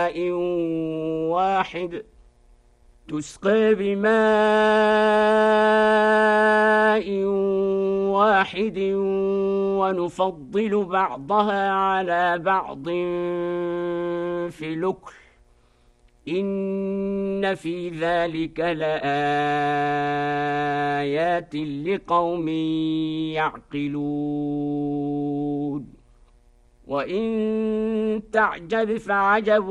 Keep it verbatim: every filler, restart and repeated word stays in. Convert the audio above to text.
ماء واحد تسقى بماء واحد ونفضل بعضها على بعض في الأكل إن في ذلك لآيات لقوم يعقلون وإن تعجب فعجب